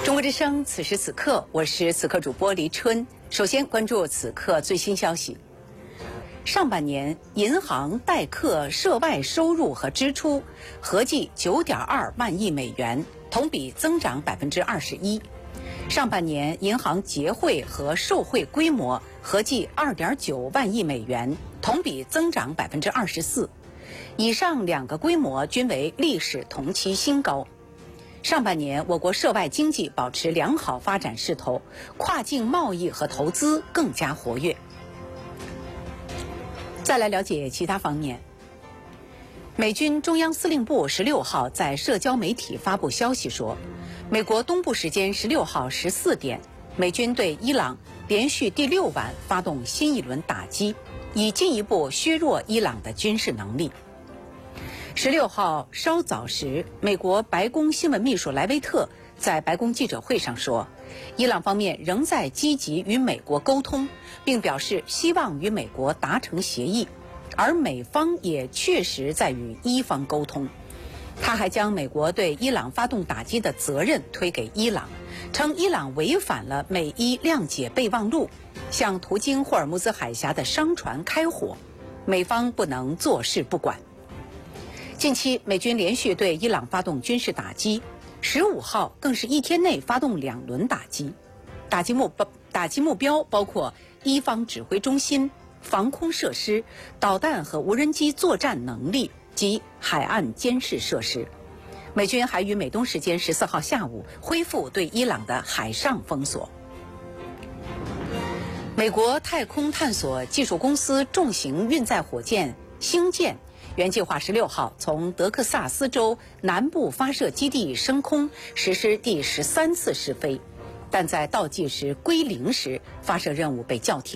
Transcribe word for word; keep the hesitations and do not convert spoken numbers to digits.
中国之声，此时此刻，我是此刻主播黎春。首先关注此刻最新消息。上半年银行代客涉外收入和支出合计九点二万亿美元，同比增长百分之二十一。上半年银行结汇和受汇规模合计二点九万亿美元，同比增长百分之二十四。以上两个规模均为历史同期新高。上半年，我国涉外经济保持良好发展势头，跨境贸易和投资更加活跃。再来了解其他方面。美军中央司令部十六号在社交媒体发布消息说，美国东部时间十六号十四点，美军对伊朗连续第六晚发动新一轮打击，以进一步削弱伊朗的军事能力。十六号稍早时，美国白宫新闻秘书莱维特在白宫记者会上说，伊朗方面仍在积极与美国沟通，并表示希望与美国达成协议，而美方也确实在与伊方沟通。他还将美国对伊朗发动打击的责任推给伊朗，称伊朗违反了美伊谅解备忘录，向途经霍尔木兹海峡的商船开火，美方不能坐视不管。近期美军连续对伊朗发动军事打击，十五号更是一天内发动两轮打击，打击目打击目标包括伊方指挥中心、防空设施、导弹和无人机作战能力及海岸监视设施。美军还于美东时间十四号下午恢复对伊朗的海上封锁。美国太空探索技术公司重型运载火箭星舰原计划十六号从德克萨斯州南部发射基地升空，实施第十三次试飞，但在倒计时归零时，发射任务被叫停。